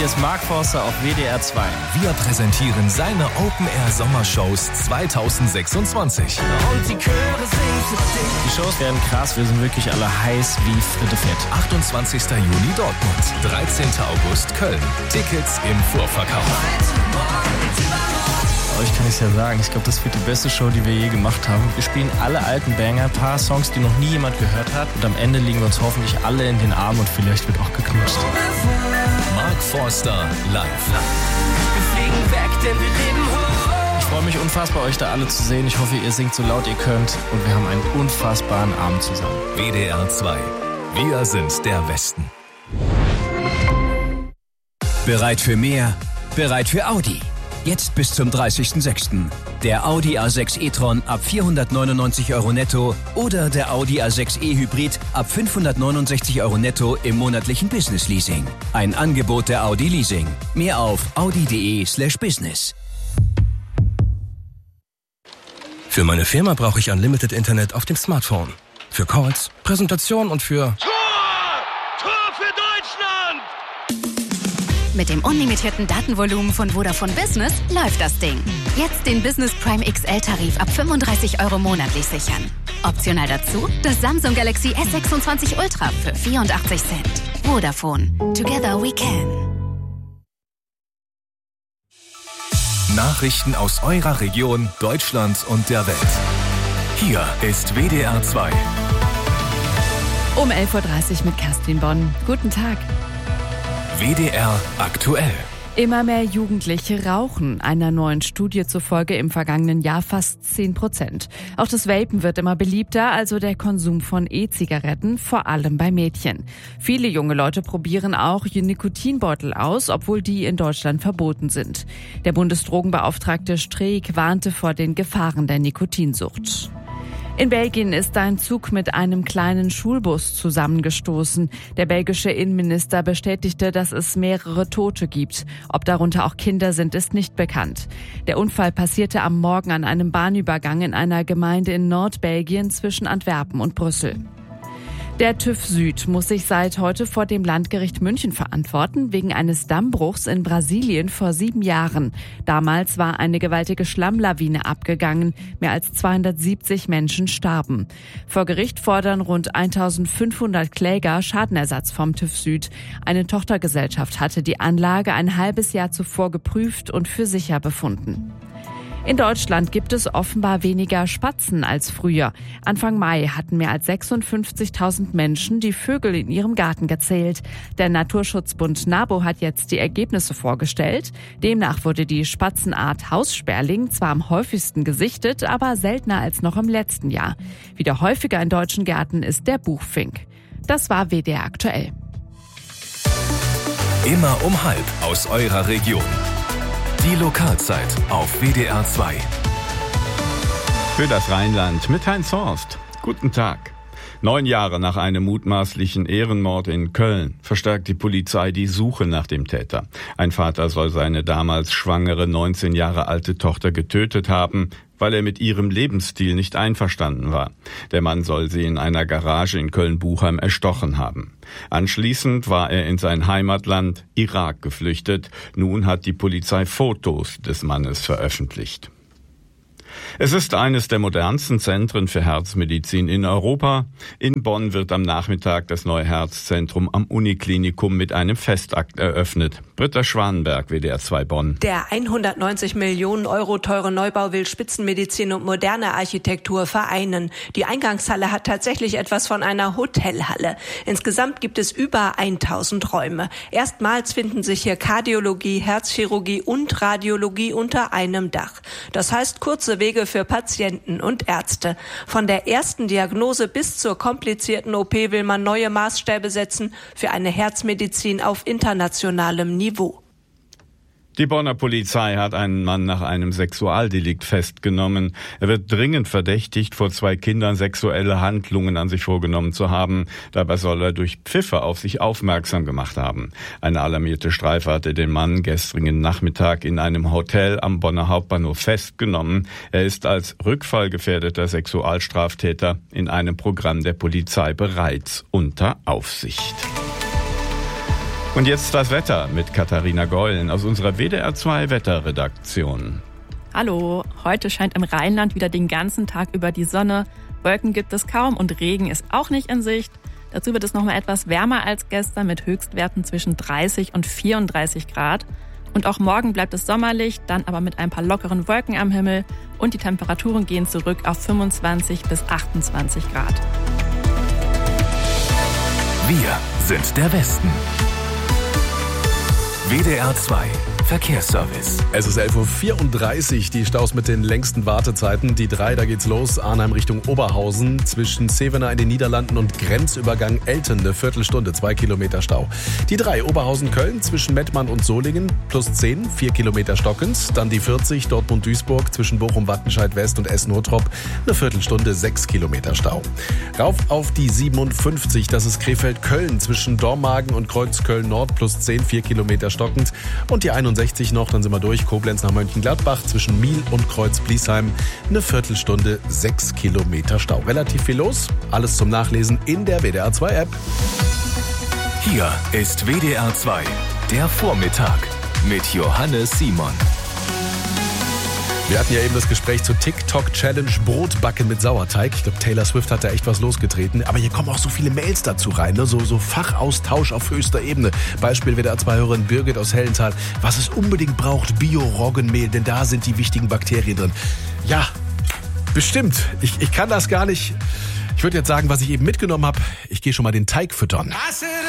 hier ist Mark Forster auf WDR 2. Wir präsentieren seine Open-Air-Sommershows 2026. Und die Chöre singen für dich. Die Shows werden krass, wir sind wirklich alle heiß wie Fritte Fett. 28. Juni Dortmund, 13. August Köln. Tickets im Vorverkauf. Euch kann ich ja sagen, ich glaube, das wird die beste Show, die wir je gemacht haben. Wir spielen alle alten Banger, ein paar Songs, die noch nie jemand gehört hat. Und am Ende liegen wir uns hoffentlich alle in den Armen und vielleicht wird auch geknutscht. Mark Forster live. Wir fliegen weg, denn wir leben hoch. Ich freue mich unfassbar, euch da alle zu sehen. Ich hoffe, ihr singt so laut ihr könnt. Und wir haben einen unfassbaren Abend zusammen. WDR 2. Wir sind der Westen. Bereit für mehr? Bereit für Audi. Jetzt bis zum 30.06. Der Audi A6 e-tron ab 499 € netto oder der Audi A6 e-Hybrid ab 569 € netto im monatlichen Business-Leasing. Ein Angebot der Audi Leasing. Mehr auf audi.de/business. Für meine Firma brauche ich Unlimited Internet auf dem Smartphone. Für Calls, Präsentation und für... Tor für Deutschland! Mit dem unlimitierten Datenvolumen von Vodafone Business läuft das Ding. Jetzt den Business Prime XL-Tarif ab 35 € monatlich sichern. Optional dazu das Samsung Galaxy S26 Ultra für 84 Cent. Vodafone. Together we can. Nachrichten aus eurer Region, Deutschland und der Welt. Hier ist WDR 2. Um 11.30 Uhr mit Kerstin Bonn. Guten Tag. WDR aktuell. Immer mehr Jugendliche rauchen, einer neuen Studie zufolge im vergangenen Jahr fast 10%. Auch das Vapen wird immer beliebter, also der Konsum von E-Zigaretten, vor allem bei Mädchen. Viele junge Leute probieren auch Nikotinbeutel aus, obwohl die in Deutschland verboten sind. Der Bundesdrogenbeauftragte Streeck warnte vor den Gefahren der Nikotinsucht. In Belgien ist ein Zug mit einem kleinen Schulbus zusammengestoßen. Der belgische Innenminister bestätigte, dass es mehrere Tote gibt. Ob darunter auch Kinder sind, ist nicht bekannt. Der Unfall passierte am Morgen an einem Bahnübergang in einer Gemeinde in Nordbelgien zwischen Antwerpen und Brüssel. Der TÜV Süd muss sich seit heute vor dem Landgericht München verantworten, wegen eines Dammbruchs in Brasilien vor 7 Jahren. Damals war eine gewaltige Schlammlawine abgegangen. Mehr als 270 Menschen starben. Vor Gericht fordern rund 1500 Kläger Schadenersatz vom TÜV Süd. Eine Tochtergesellschaft hatte die Anlage ein halbes Jahr zuvor geprüft und für sicher befunden. In Deutschland gibt es offenbar weniger Spatzen als früher. Anfang Mai hatten mehr als 56.000 Menschen die Vögel in ihrem Garten gezählt. Der Naturschutzbund NABU hat jetzt die Ergebnisse vorgestellt. Demnach wurde die Spatzenart Haussperling zwar am häufigsten gesichtet, aber seltener als noch im letzten Jahr. Wieder häufiger in deutschen Gärten ist der Buchfink. Das war WDR aktuell. Immer um 12:30 aus eurer Region. Die Lokalzeit auf WDR 2. Für das Rheinland mit Heinz Horst. Guten Tag. 9 Jahre nach einem mutmaßlichen Ehrenmord in Köln verstärkt die Polizei die Suche nach dem Täter. Ein Vater soll seine damals schwangere 19 Jahre alte Tochter getötet haben, weil er mit ihrem Lebensstil nicht einverstanden war. Der Mann soll sie in einer Garage in Köln-Buchheim erstochen haben. Anschließend war er in sein Heimatland Irak geflüchtet. Nun hat die Polizei Fotos des Mannes veröffentlicht. Es ist eines der modernsten Zentren für Herzmedizin in Europa. In Bonn wird am Nachmittag das neue Herzzentrum am Uniklinikum mit einem Festakt eröffnet. Britta Schwanenberg, WDR 2 Bonn. Der 190 Millionen Euro teure Neubau will Spitzenmedizin und moderne Architektur vereinen. Die Eingangshalle hat tatsächlich etwas von einer Hotelhalle. Insgesamt gibt es über 1000 Räume. Erstmals finden sich hier Kardiologie, Herzchirurgie und Radiologie unter einem Dach. Das heißt kurze Wege für Patienten und Ärzte. Von der ersten Diagnose bis zur komplizierten OP will man neue Maßstäbe setzen für eine Herzmedizin auf internationalem Niveau. Die Bonner Polizei hat einen Mann nach einem Sexualdelikt festgenommen. Er wird dringend verdächtigt, vor 2 Kindern sexuelle Handlungen an sich vorgenommen zu haben. Dabei soll er durch Pfiffe auf sich aufmerksam gemacht haben. Eine alarmierte Streife hatte den Mann gestrigen Nachmittag in einem Hotel am Bonner Hauptbahnhof festgenommen. Er ist als rückfallgefährdeter Sexualstraftäter in einem Programm der Polizei bereits unter Aufsicht. Und jetzt das Wetter mit Katharina Gollen aus unserer WDR 2 Wetterredaktion. Hallo, heute scheint im Rheinland wieder den ganzen Tag über die Sonne. Wolken gibt es kaum und Regen ist auch nicht in Sicht. Dazu wird es nochmal etwas wärmer als gestern mit Höchstwerten zwischen 30 und 34 Grad. Und auch morgen bleibt es sommerlich, dann aber mit ein paar lockeren Wolken am Himmel und die Temperaturen gehen zurück auf 25 bis 28 Grad. Wir sind der Westen. WDR 2 Verkehrsservice. Es ist 11.34 Uhr, die Staus mit den längsten Wartezeiten. Die 3, da geht's los, Arnheim Richtung Oberhausen. Zwischen Zevenaar in den Niederlanden und Grenzübergang Elten eine Viertelstunde, 2 Kilometer Stau. Die 3, Oberhausen-Köln zwischen Mettmann und Solingen, plus 10, 4 Kilometer stockend. Dann die 40, Dortmund-Duisburg zwischen Bochum-Wattenscheid-West und Essen-Hottrop, eine Viertelstunde, 6 Kilometer Stau. Rauf auf die 57, das ist Krefeld-Köln zwischen Dormagen und Kreuzköln-Nord, plus 10, 4 Kilometer stockend. Und die 61 noch, dann sind wir durch, Koblenz nach Mönchengladbach zwischen Miel und Kreuz-Bliesheim, eine Viertelstunde, 6 Kilometer Stau. Relativ viel los, alles zum Nachlesen in der WDR 2 App. Hier ist WDR 2, der Vormittag mit Johannes Simon. Wir hatten ja eben das Gespräch zur TikTok-Challenge Brotbacken mit Sauerteig. Ich glaube, Taylor Swift hat da echt was losgetreten. Aber hier kommen auch so viele Mails dazu rein, ne? So Fachaustausch auf höchster Ebene. Beispiel WDR 2-Hörerin Birgit aus Hellenthal. Was es unbedingt braucht, Bio-Roggenmehl, denn da sind die wichtigen Bakterien drin. Ja, bestimmt. Ich kann das gar nicht. Ich würde jetzt sagen, was ich eben mitgenommen habe. Ich gehe schon mal den Teig füttern.